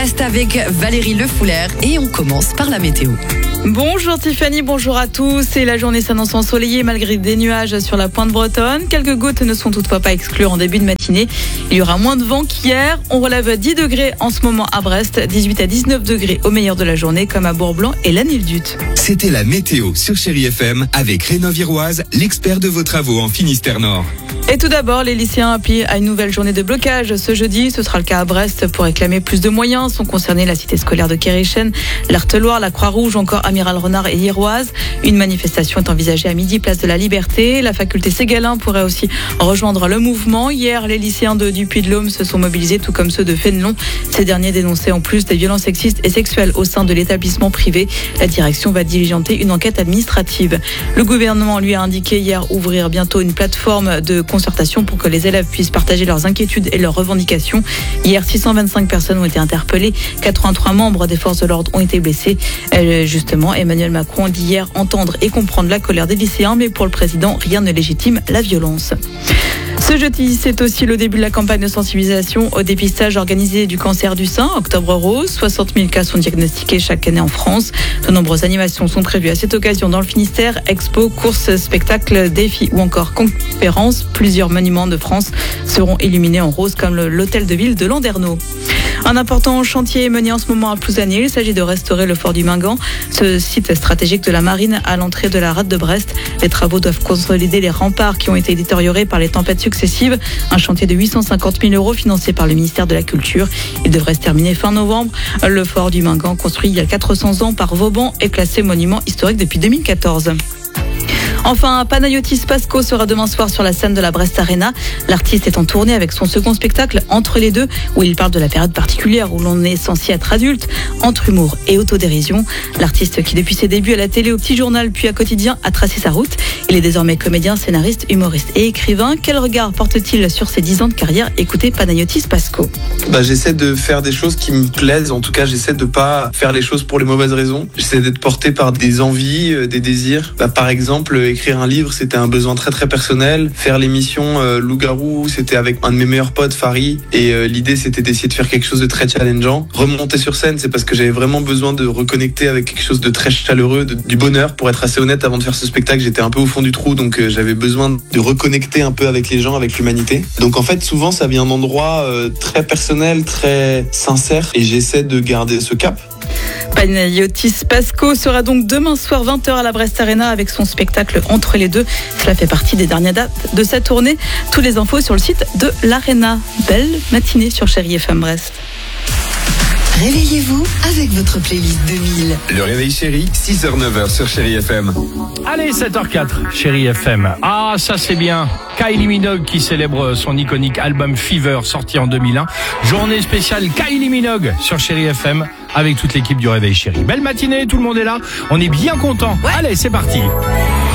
Brest avec Valérie Lefoulaire et on commence par la météo. Bonjour Tiffany, bonjour à tous. Et la journée s'annonce ensoleillée malgré des nuages sur la pointe bretonne. Quelques gouttes ne sont toutefois pas exclues en début de matinée. Il y aura moins de vent qu'hier. On relève 10 degrés en ce moment à Brest, 18 à 19 degrés au meilleur de la journée comme à Bourg-Blanc et Lanille-Dut. C'était la météo sur Chérie FM avec Rénov-Iroise, l'expert de vos travaux en Finistère Nord. Et tout d'abord, les lycéens appellent à une nouvelle journée de blocage ce jeudi. Ce sera le cas à Brest pour réclamer plus de moyens. Sont concernés la cité scolaire de Kéréchen, l'Arteloire, la Croix-Rouge ou encore Amiral Renard et Iroise. Une manifestation est envisagée à midi, place de la Liberté. La faculté Ségalin pourrait aussi rejoindre le mouvement. Hier, les lycéens du Puy-de-Dôme se sont mobilisés, tout comme ceux de Fénelon. Ces derniers dénonçaient en plus des violences sexistes et sexuelles au sein de l'établissement privé. La direction va diligenter une enquête administrative. Le gouvernement lui a indiqué hier ouvrir bientôt une plateforme de concertation pour que les élèves puissent partager leurs inquiétudes et leurs revendications. Hier, 625 personnes ont été interpellées. 83 membres des forces de l'ordre ont été blessés. Justement, Emmanuel Macron dit hier entendre et comprendre la colère des lycéens, mais pour le président, rien ne légitime la violence. Ce jeudi, c'est aussi le début de la campagne de sensibilisation au dépistage organisé du cancer du sein, Octobre Rose. 60 000 cas sont diagnostiqués chaque année en France. De nombreuses animations sont prévues à cette occasion dans le Finistère. Expos, courses, spectacles, défis ou encore conférences. Plusieurs monuments de France seront illuminés en rose comme l'hôtel de ville de Landerneau. Un important chantier est mené en ce moment à Plouzané. Il s'agit de restaurer le fort du Mingan, ce site stratégique de la marine à l'entrée de la rade de Brest. Les travaux doivent consolider les remparts qui ont été détériorés par les tempêtes successives. Un chantier de 850 000 € financé par le ministère de la Culture. Il devrait se terminer fin novembre. Le fort du Mingan, construit il y a 400 ans par Vauban, est classé monument historique depuis 2014. Enfin, Panayotis Pasco sera demain soir sur la scène de la Brest Arena. L'artiste est en tournée avec son second spectacle, Entre les deux, où il parle de la période particulière où l'on est censé être adulte, entre humour et autodérision. L'artiste qui, depuis ses débuts à la télé, au Petit Journal, puis à Quotidien, a tracé sa route. Il est désormais comédien, scénariste, humoriste et écrivain. Quel regard porte-t-il sur ses 10 ans de carrière? Écoutez Panayotis Pasco. J'essaie de faire des choses qui me plaisent. En tout cas, j'essaie de pas faire les choses pour les mauvaises raisons. J'essaie d'être porté par des envies, des désirs. Par exemple, écrire un livre, c'était un besoin très très personnel. Faire l'émission Loup-Garou, c'était avec un de mes meilleurs potes, Farid. Et l'idée, c'était d'essayer de faire quelque chose de très challengeant. Remonter sur scène, c'est parce que j'avais vraiment besoin de reconnecter avec quelque chose de très chaleureux, du bonheur. Pour être assez honnête, avant de faire ce spectacle, j'étais un peu au fond du trou, donc j'avais besoin de reconnecter un peu avec les gens, avec l'humanité. Donc en fait, souvent, ça vient d'endroits très personnels, très sincères. Et j'essaie de garder ce cap. Panayotis Pasco sera donc demain soir 20h à la Brest Arena avec son spectacle Entre les deux. Cela fait partie des dernières dates de sa tournée. Tous les infos sur le site de l'Arena. Belle matinée sur Chérie FM Brest. Réveillez-vous avec votre playlist 2000. Le réveil chéri, 6h-9h sur Chérie FM. Allez, 7h04, Chérie FM. Ah, ça c'est bien. Kylie Minogue qui célèbre son iconique album Fever sorti en 2001. Journée spéciale Kylie Minogue sur Chérie FM avec toute l'équipe du Réveil Chéri. Belle matinée, tout le monde est là. On est bien content. Ouais. Allez, c'est parti.